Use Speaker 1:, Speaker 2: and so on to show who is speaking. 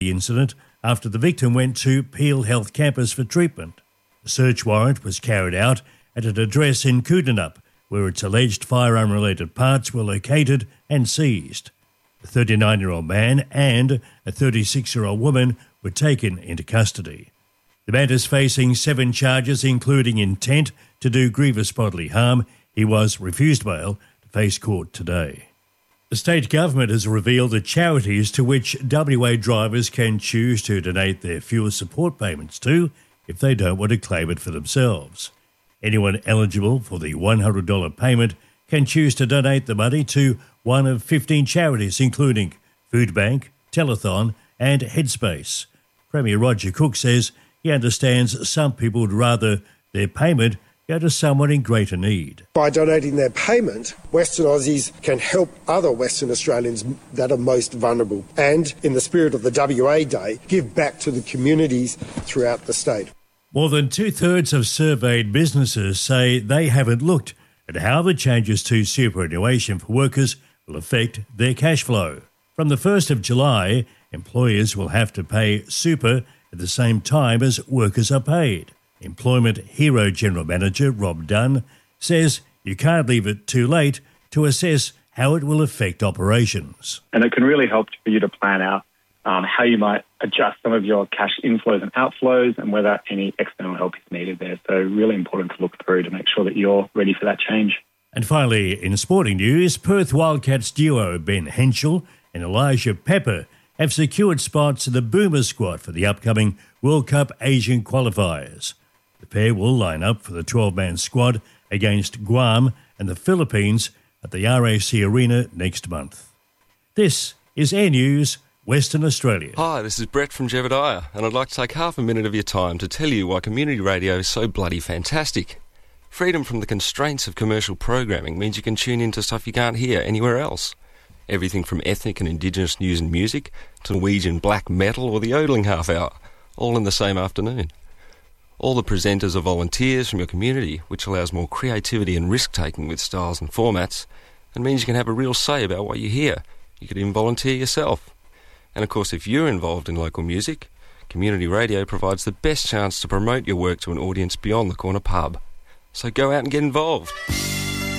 Speaker 1: the incident after the victim went to Peel Health Campus for treatment. A search warrant was carried out at an address in Koodanup, where its alleged firearm-related parts were located and seized. A 39-year-old man and a 36-year-old woman were taken into custody. The man is facing 7 charges, including intent to do grievous bodily harm. He was refused bail to face court today. The state government has revealed the charities to which WA drivers can choose to donate their fuel support payments to if they don't want to claim it for themselves. Anyone eligible for the $100 payment can choose to donate the money to one of 15 charities, including Food Bank, Telethon and Headspace. Premier Roger Cook says he understands some people would rather their payment go to someone in greater need.
Speaker 2: By donating their payment, Western Aussies can help other Western Australians that are most vulnerable and, in the spirit of the WA Day, give back to the communities throughout the state.
Speaker 1: More than 2/3 of surveyed businesses say they haven't looked at how the changes to superannuation for workers will affect their cash flow. From the 1st of July, employers will have to pay super at the same time as workers are paid. Employment Hero General Manager Rob Dunn says you can't leave it too late to assess how it will affect operations.
Speaker 3: And it can really help for you to plan out how you might adjust some of your cash inflows and outflows and whether any external help is needed there. So really important to look through to make sure that you're ready for that change.
Speaker 1: And finally, in sporting news, Perth Wildcats duo Ben Henschel and Elijah Pepper have secured spots in the Boomer squad for the upcoming World Cup Asian qualifiers. The pair will line up for the 12-man squad against Guam and the Philippines at the RAC Arena next month. This is Air News, Western Australia.
Speaker 4: Hi, this is Brett from Jebediah, and I'd like to take half a minute of your time to tell you why community radio is so bloody fantastic. Freedom from the constraints of commercial programming means you can tune into stuff you can't hear anywhere else. Everything from ethnic and Indigenous news and music to Norwegian black metal or the Odeling half hour, all in the same afternoon. All the presenters are volunteers from your community, which allows more creativity and risk-taking with styles and formats, and means you can have a real say about what you hear. You could even volunteer yourself. And of course, if you're involved in local music, community radio provides the best chance to promote your work to an audience beyond the corner pub. So go out and get involved.